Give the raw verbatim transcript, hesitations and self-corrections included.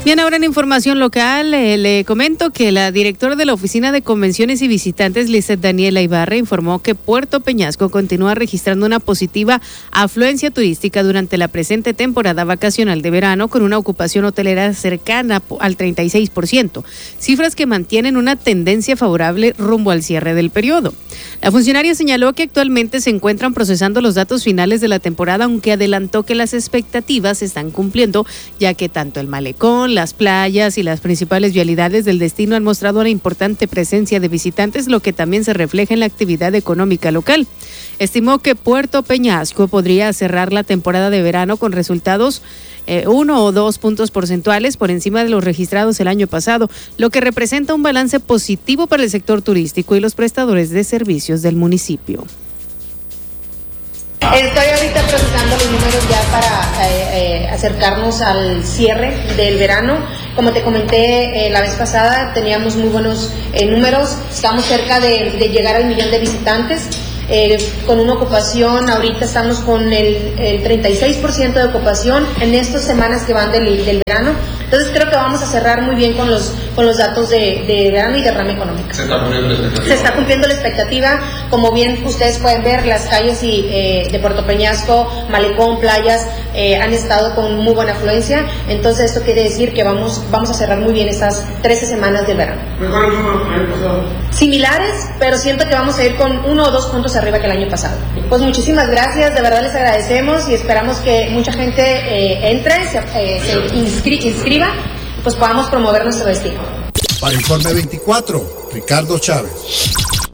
Bien, ahora en información local, eh, le comento que la directora de la Oficina de Convenciones y Visitantes, Lizeth Daniela Ibarra, informó que Puerto Peñasco continúa registrando una positiva afluencia turística durante la presente temporada vacacional de verano, con una ocupación hotelera cercana al treinta y seis por ciento, cifras que mantienen una tendencia favorable rumbo al cierre del periodo. La funcionaria señaló que actualmente se encuentran procesando los datos finales de la temporada, aunque adelantó que las expectativas se están cumpliendo, ya que tanto el malecón, las playas y las principales vialidades del destino han mostrado una importante presencia de visitantes, lo que también se refleja en la actividad económica local. Estimó que Puerto Peñasco podría cerrar la temporada de verano con resultados eh, uno o dos puntos porcentuales por encima de los registrados el año pasado, lo que representa un balance positivo para el sector turístico y los prestadores de servicios del municipio. Estoy ahorita procesando los números ya para eh, eh, acercarnos al cierre del verano. Como te comenté eh, la vez pasada, teníamos muy buenos eh, números, estamos cerca de, de llegar al millón de visitantes. Eh, con una ocupación, ahorita estamos con el, el treinta y seis por ciento de ocupación en estas semanas que van del, del verano. Entonces creo que vamos a cerrar muy bien con los con los datos de, de verano y derrame económico. ¿Se está cumpliendo la expectativa? Se está cumpliendo la expectativa. Como bien ustedes pueden ver, las calles y, eh, de Puerto Peñasco, malecón, playas, eh, han estado con muy buena afluencia. Entonces esto quiere decir que vamos, vamos a cerrar muy bien estas trece semanas de verano. ¿Mejor el número que el año pasado? Similares, pero siento que vamos a ir con uno o dos puntos arriba que el año pasado. Pues muchísimas gracias, de verdad les agradecemos y esperamos que mucha gente eh, entre, se, eh, se inscri- inscriba y pues podamos promover nuestro destino. Para Informe veinticuatro, Ricardo Chávez.